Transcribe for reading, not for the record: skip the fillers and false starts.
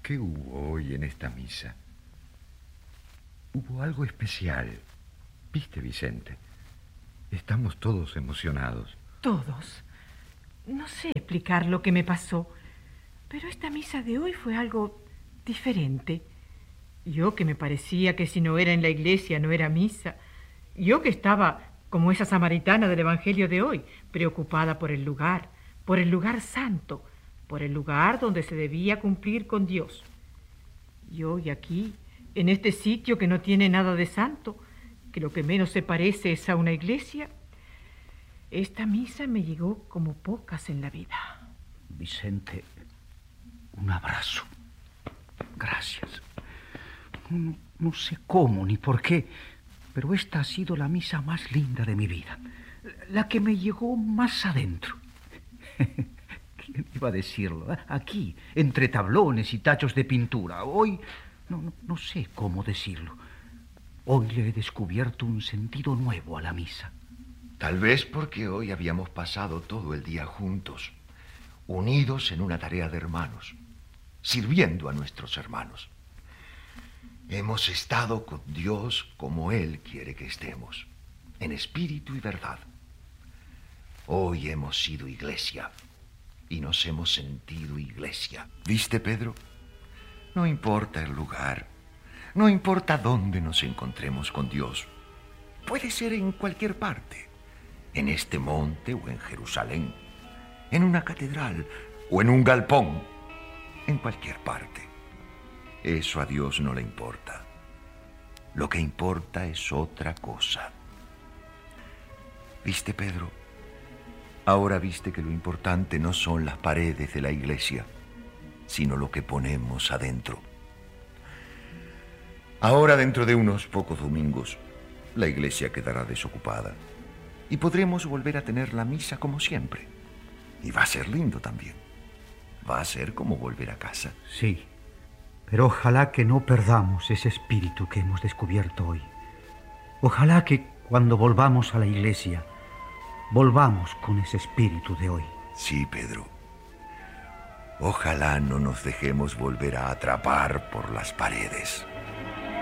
¿Qué hubo hoy en esta misa? Hubo algo especial. ¿Viste, Vicente? Estamos todos emocionados. Todos. No sé explicar lo que me pasó, pero esta misa de hoy fue algo diferente. Yo que me parecía que si no era en la iglesia no era misa. Yo que estaba como esa samaritana del Evangelio de hoy, preocupada por el lugar santo, por el lugar donde se debía cumplir con Dios. Y hoy aquí, en este sitio que no tiene nada de santo, que lo que menos se parece es a una iglesia, esta misa me llegó como pocas en la vida. Vicente, un abrazo. Gracias. No sé cómo ni por qué, pero esta ha sido la misa más linda de mi vida. La que me llegó más adentro. ¿Quién iba a decirlo? Aquí, entre tablones y tachos de pintura. Hoy, no sé cómo decirlo. Hoy le he descubierto un sentido nuevo a la misa. Tal vez porque hoy habíamos pasado todo el día juntos, unidos en una tarea de hermanos, sirviendo a nuestros hermanos. Hemos estado con Dios como Él quiere que estemos, en espíritu y verdad. Hoy hemos sido iglesia y nos hemos sentido iglesia. ¿Viste, Pedro? No importa el lugar, no importa dónde nos encontremos con Dios. Puede ser en cualquier parte, en este monte o en Jerusalén, en una catedral o en un galpón, en cualquier parte. Eso a Dios no le importa. Lo que importa es otra cosa. ¿Viste, Pedro? Ahora viste que lo importante no son las paredes de la iglesia, sino lo que ponemos adentro. Ahora, dentro de unos pocos domingos, la iglesia quedará desocupada y podremos volver a tener la misa como siempre. Y va a ser lindo también. Va a ser como volver a casa. Sí, pero ojalá que no perdamos ese espíritu que hemos descubierto hoy. Ojalá que cuando volvamos a la iglesia, volvamos con ese espíritu de hoy. Sí, Pedro. Ojalá no nos dejemos volver a atrapar por las paredes.